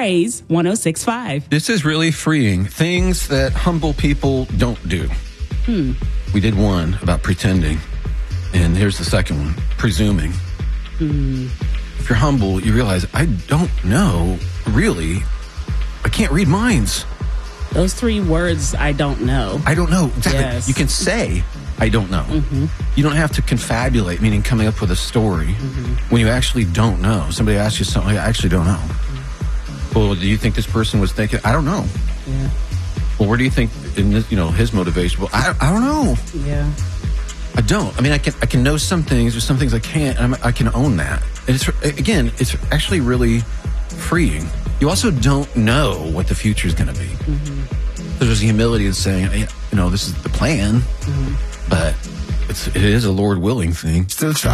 Praise 106.5. This is really freeing. Things that humble people don't do. We did one about pretending, and here's the second one, presuming. If you're humble, you realize, I don't know, really. I can't read minds. Those 3 words, I don't know. I don't know. Exactly. Yes. You can say, I don't know. You don't have to confabulate, meaning coming up with a story, when you actually don't know. Somebody asks you something, I actually don't know. Well, do you think this person was thinking? I don't know. Yeah. Well, where do you think in this, his motivation? Well, I don't know. Yeah. I don't. I mean, I can know some things. There's some things I can't. And I can own that. And it's actually really freeing. You also don't know what the future is going to be. There's the humility of saying, this is the plan, but it is a Lord willing thing.